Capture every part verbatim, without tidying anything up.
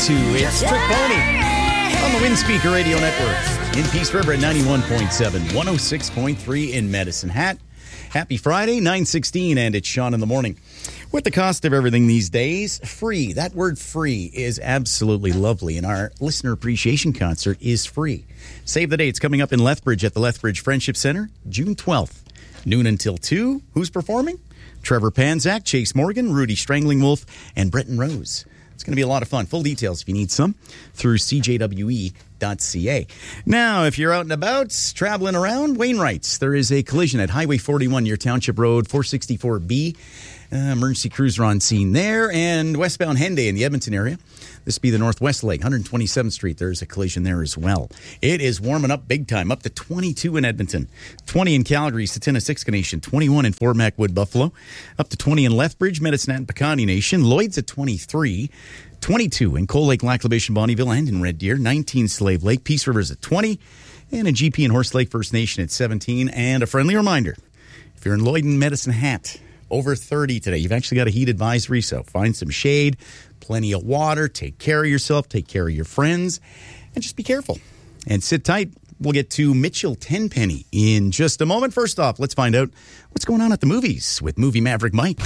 to. It's Trick Pony on the Windspeaker Radio Network in Peace River at ninety-one point seven, one oh six point three in Medicine Hat. Happy Friday, nine sixteen, and it's Sean in the morning. With the cost of everything these days, free. That word free is absolutely lovely, and our listener appreciation concert is free. Save the dates coming up in Lethbridge at the Lethbridge Friendship Center, June twelfth, noon until two. Who's performing? Trevor Panzak, Chase Morgan, Rudy Strangling Wolf, and Bretton Rose. It's going to be a lot of fun. Full details, if you need some, through c j w e dot c a. Now, if you're out and about, traveling around, Wainwright's, there is a collision at Highway forty-one near Township Road, four sixty-four B. Uh, emergency crews are on scene there, and westbound Henday in the Edmonton area. This would be the Northwest Leg, one twenty-seventh Street. There's a collision there as well. It is warming up big time, up to twenty-two in Edmonton, twenty in Calgary, Satina-Siksika Nation, twenty-one in Fort Macwood, Buffalo, up to twenty in Lethbridge, Medicine Hat, Pecani Nation, Lloyd's at twenty-three, twenty-two in Cold Lake, Lachlabation, Bonnyville, and in Red Deer, nineteen Slave Lake, Peace River's at twenty, and a G P in Horse Lake First Nation at seventeen. And a friendly reminder, if you're in Lloyd and Medicine Hat, over thirty today. You've actually got a heat advisory, so find some shade, plenty of water, take care of yourself, take care of your friends, and just be careful. And sit tight. We'll get to Mitchell Tenpenny in just a moment. First off, let's find out what's going on at the movies with Movie Maverick Mike.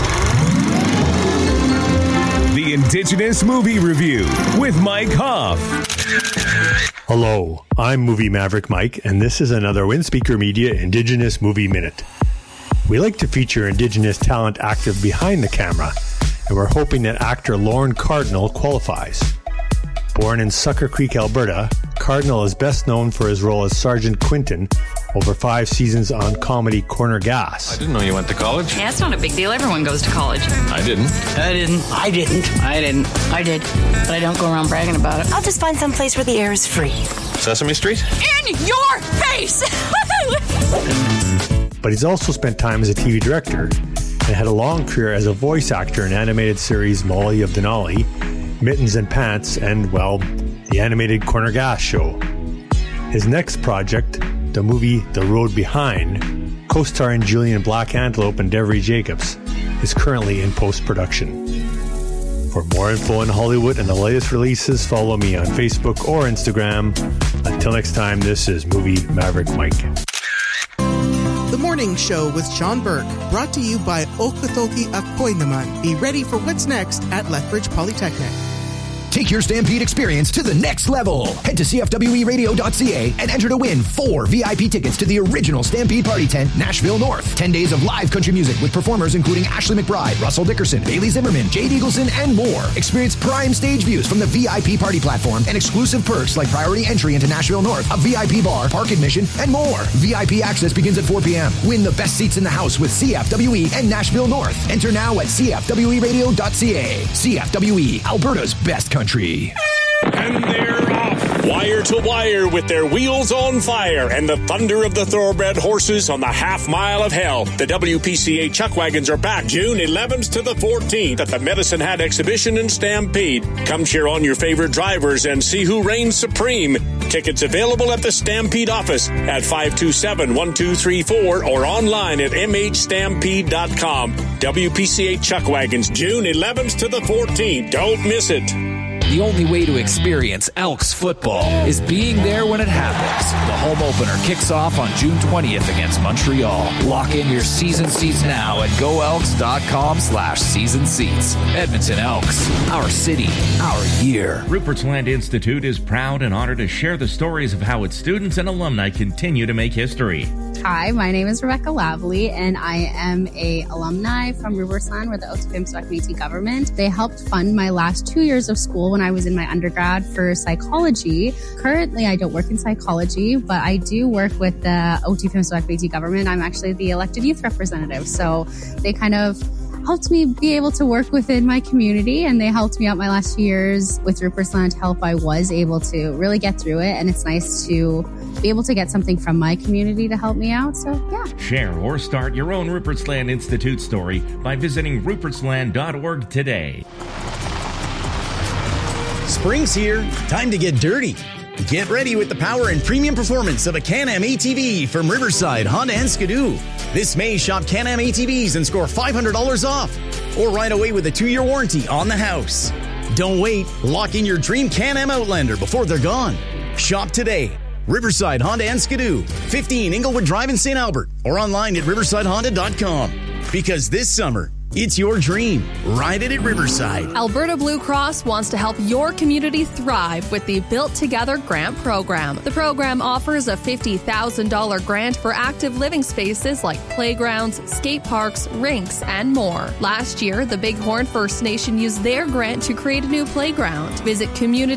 The Indigenous Movie Review with Mike Hoff. Hello, I'm Movie Maverick Mike, and this is another Windspeaker Media Indigenous Movie Minute. We like to feature Indigenous talent active behind the camera, and we're hoping that actor Lorne Cardinal qualifies. Born in Sucker Creek, Alberta, Cardinal is best known for his role as Sergeant Quinton over five seasons on comedy Corner Gas. I didn't know you went to college. Yeah, it's not a big deal. Everyone goes to college. I didn't. I didn't. I didn't. I didn't. I did. But I don't go around bragging about it. I'll just find some place where the air is free. Sesame Street? In your face! But he's also spent time as a T V director and had a long career as a voice actor in animated series Molly of Denali, Mittens and Pants, and, well, the animated Corner Gas show. His next project, the movie The Road Behind, co-starring Julian Black Antelope and Devery Jacobs, is currently in post-production. For more info on Hollywood and the latest releases, follow me on Facebook or Instagram. Until next time, this is Movie Maverick Mike. The Morning Show with Sean Burke, brought to you by Okotoki Akoinaman. Be ready for what's next at Lethbridge Polytechnic. Take your Stampede experience to the next level. Head to c f w e radio dot c a and enter to win four V I P tickets to the original Stampede Party Tent, Nashville North. Ten days of live country music with performers including Ashley McBride, Russell Dickerson, Bailey Zimmerman, Jade Eagleson, and more. Experience prime stage views from the V I P party platform and exclusive perks like priority entry into Nashville North, a V I P bar, park admission, and more. V I P access begins at four p.m. Win the best seats in the house with C F W E and Nashville North. Enter now at c f w e radio dot c a. C F W E, Alberta's best country. And they're off. Wire to wire with their wheels on fire and the thunder of the thoroughbred horses on the half mile of hell. The W P C A Chuck Wagons are back June eleventh to the fourteenth at the Medicine Hat Exhibition in Stampede. Come cheer on your favorite drivers and see who reigns supreme. Tickets available at the Stampede office at five two seven, one two three four or online at m h stampede dot com. W P C A Chuck Wagons, June eleventh to the fourteenth. Don't miss it. The only way to experience Elks football is being there when it happens. The home opener kicks off on June twentieth against Montreal. Lock in your season seats now at go elks dot com slash season seats. Edmonton Elks, our city, our year. Rupert's Land Institute is proud and honored to share the stories of how its students and alumni continue to make history. Hi, my name is Rebecca Lavely, and I am a alumni from Rupert's Land with the Otsipimswak Métis government. They helped fund my last two years of school when I was in my undergrad for psychology. Currently, I don't work in psychology, but I do work with the Otsipimswak Métis government. I'm actually the elected youth representative, so they kind of helped me be able to work within my community, and they helped me out my last few years with Rupert's Land to help I was able to really get through it, and it's nice to be able to get something from my community to help me out, so yeah. Share or start your own Rupert's Land Institute story by visiting ruperts land dot org today. Spring's here. Time to get dirty. Get ready with the power and premium performance of a Can-Am A T V from Riverside, Honda and Skidoo. This May, shop Can-Am A T Vs and score five hundred dollars off. Or ride away with a two-year warranty on the house. Don't wait. Lock in your dream Can-Am Outlander before they're gone. Shop today. Riverside Honda and Skidoo, fifteen Inglewood Drive in Saint Albert, or online at riverside honda dot com. Because this summer, it's your dream. Ride it at Riverside. Alberta Blue Cross wants to help your community thrive with the Built Together Grant Program. The program offers a fifty thousand dollars grant for active living spaces like playgrounds, skate parks, rinks, and more. Last year, the Bighorn First Nation used their grant to create a new playground. Visit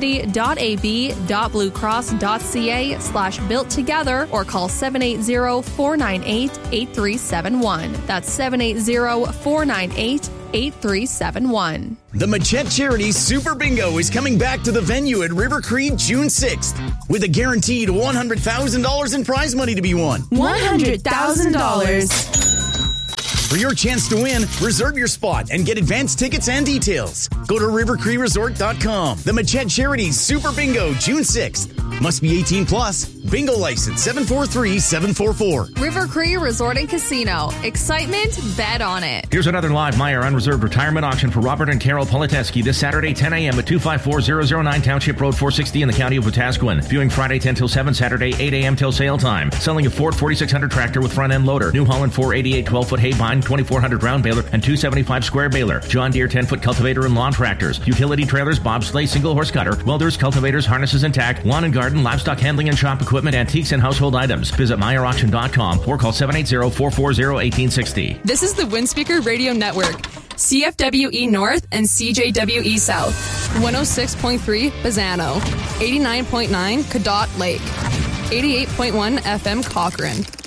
community.ab.bluecross.ca slash built together or call seven eight zero, four nine eight, eight three seven one. That's seven eight zero, four nine eight, eight three seven one. The Machette Charities Super Bingo is coming back to the venue at River Cree June sixth with a guaranteed one hundred thousand dollars in prize money to be won. one hundred thousand dollars. For your chance to win, reserve your spot and get advance tickets and details. Go to river cree resort dot com. The Machette Charities Super Bingo June sixth. Must be eighteen plus. Bingo license seven four three seven four four. River Cree Resort and Casino. Excitement, bet on it. Here's another live Meyer unreserved retirement auction for Robert and Carol Politeski this Saturday, ten a.m. at two five four zero zero nine Township Road four sixty in the county of Wetaskiwin. Viewing Friday ten till seven, Saturday eight a.m. till sale time. Selling a Ford forty-six hundred tractor with front end loader, New Holland four eighty-eight twelve-foot hay bind, twenty-four hundred round baler, and two seventy-five square baler. John Deere ten-foot cultivator and lawn tractors. Utility trailers, bobsleigh, single horse cutter, welders, cultivators, harnesses and tack, lawn and garden, livestock handling and shop equipment, antiques and household items. Visit meyer auction dot com or call seven eight zero, four four zero, one eight six zero. This is the Windspeaker Radio Network. C F W E North and C J W E South. one oh six point three Bazzano. eighty-nine point nine Cadott Lake. eighty-eight point one F M Cochrane.